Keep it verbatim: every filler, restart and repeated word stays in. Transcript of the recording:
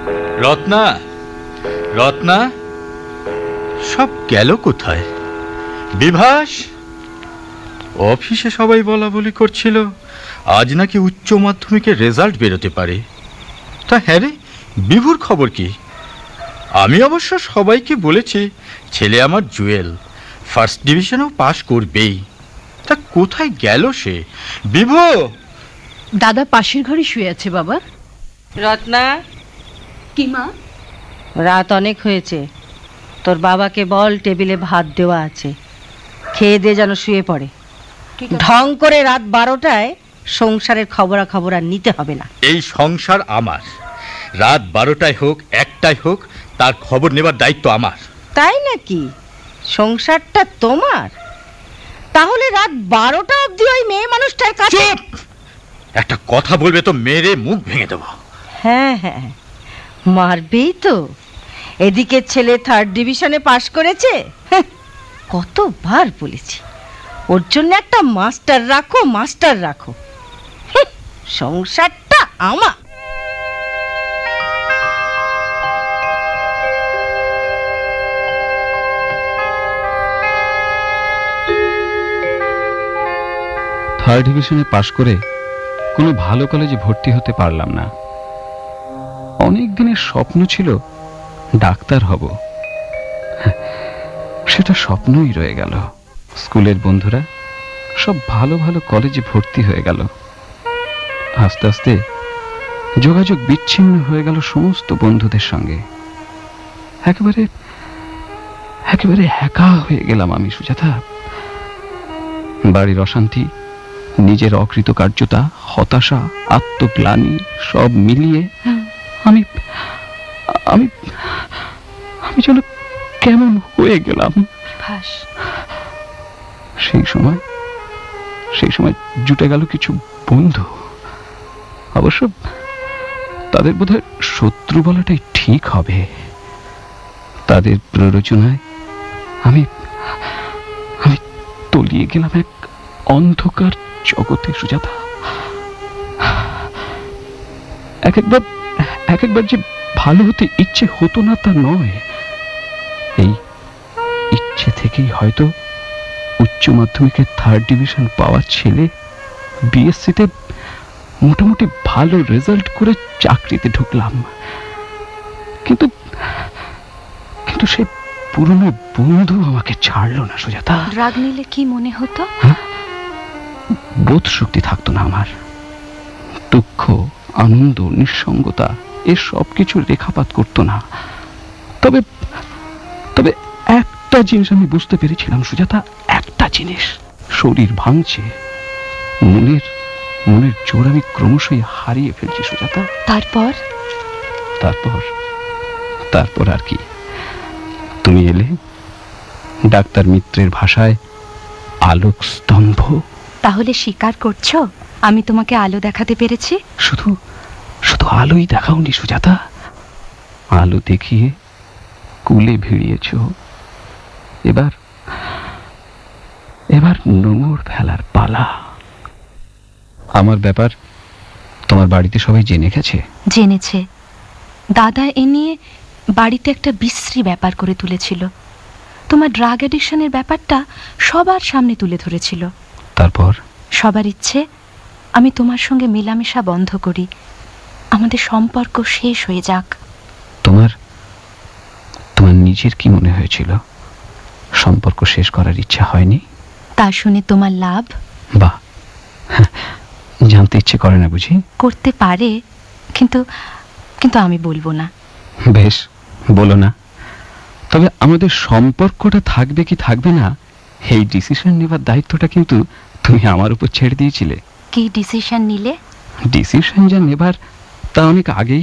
রত্না, রত্না, সব গেল কোথায়? বিভাস, অফিসে সবাই বলা বলি করছিল আজ নাকি উচ্চ মাধ্যমিকের রেজাল্ট বেরোতে পারে। তা হ্যাঁ রে, বিভুর খবর কি? আমি অবশ্য সবাইকে বলেছি ছেলে আমার জুয়েল ফার্স্ট ডিভিশনেও পাশ করবেই। তা কোথায় গেল সে? বিভু! দাদা পাশের ঘরে শুয়ে আছে বাবা। রত্না, কি মা? রাত অনেক হয়েছে, তোর বাবাকে বল টেবিলে ভাত দেওয়া আছে, খেয়ে দিয়ে যেন শুয়ে পড়ে। ঢং করে রাত বারোটায় সংসারের খবরাখবর আর নিতে হবে না। এই সংসার আমার, রাত বারোটায় হোক একটাই হোক তার খবর নেবার দায়িত্ব আমার। তাই নাকি? সংসারটা তোমার? তাহলে রাত বারোটা অবধি ওই মেয়ে মানুষটার কাছে। চুপ! একটা কথা বলবে তো মেরে মুখ ভেঙে দেবো। হ্যাঁ হ্যাঁ, মারবেই তো। এদিকে ছেলে থার্ড ডিভিশনে পাশ করেছে, কতবার বলেছি ওর জন্য একটা মাস্টার রাখো, মাস্টার রাখো। সংসারটা আমার। থার্ড ডিভিশনে পাশ করে কোনো ভালো কলেজে ভর্তি হতে পারলাম না। অনেক দিনের স্বপ্ন ছিল ডাক্তার হব, সেটা স্বপ্নই রয়ে গেল। স্কুলের বন্ধুরা সব ভালো ভালো কলেজে ভর্তি হয়ে গেল। আস্তে আস্তে যোগাযোগ বিচ্ছিন্ন হয়ে গেল সমস্ত বন্ধুদের সঙ্গে। একেবারে একেবারে একা হয়ে গেলাম আমি, সুজাতা। বাড়ির অশান্তি, নিজের অকৃতকার্যতা, হতাশা, আত্মগ্লানি সব মিলিয়ে আমি আমি আমি যেন কেমন হয়ে গেলাম। সেই সময় সেই সময় জুটে গেল কিছু বন্ধু। অবশ্য তাদের বোধহয় শত্রু বলাটাই ঠিক হবে। তাদের প্ররোচনায় আমি আমি তলিয়ে গেলাম এক অন্ধকার জগতে, সুজাতা। এক একবার এক একবার যে ভালো হতে ইচ্ছে হতো না তা নয়, এই ইচ্ছে থেকেই হয়তো উচ্চ মাধ্যমিকের থার্ড ডিভিশন পাওয়া ছেলে বিএসসিতে মোটামুটি ভালো রেজাল্ট করে চাকরিতে ঢুকলাম। কিন্তু কিন্তু সে পুরনো বন্ধু আমাকে ছাড়লো না, সুজাতা। ড্রাগ নিলে কি মনে হতো? বোধ শক্তি থাকতো না আমার। দুঃখ, আনন্দ, নিঃসঙ্গতা এ সব কিছু রেখাপাত করতো না। তবে তবে একটা জিনিস আমি বুঝতে পেরেছিলাম, সুজাতা। একটা জিনিস, শরীর ভাঙছে, মনের মনের জোর আমি ক্রমশই হারিয়ে ফেলছি, সুজাতা। তারপর তারপর তারপর আর কি, তুমি এলে। ডাক্তার মিত্রের ভাষায় আলোক স্তম্ভ। তাহলে স্বীকার করছো আমি তোমাকে আলো দেখাতে পেরেছি? শুধু শুধু আলোই দেখাওনি, সুজাতা। আলো দেখিয়ে কুলে ভিড়িয়েছ। এবার এবার নোঙর ফেলার পালা। আমার ব্যাপার তোমার বাড়িতে সবাই জেনে গেছে? জেনেছে। দাদা এ নিয়ে বাড়িতে একটা বিশ্রী ব্যাপার করে তুলেছিল। তোমার ড্রাগ অ্যাডিকশনের ব্যাপারটা সবার সামনে তুলে ধরেছিল। তারপর সবার ইচ্ছে আমি তোমার সঙ্গে মেলামেশা বন্ধ করি, আমাদের সম্পর্ক শেষ হয়ে যাক। তোমার তোমার নিজের কি মনে হয়েছিল? সম্পর্ক শেষ করার ইচ্ছা হয়নি? তা শুনে তোমার লাভ। বাহ, জানতে ইচ্ছে করে না বুঝি? করতে পারে, কিন্তু কিন্তু আমি বলবো না। বেশ, বলো না। তবে আমাদের সম্পর্কটা থাকবে কি থাকবে না এই ডিসিশন নেবার দায়িত্বটা কিন্তু তুমি আমার উপর ছেড়ে দিয়েছিলে। কি ডিসিশন নিলে? ডিসিশন যা নেবার তা অনেক আগেই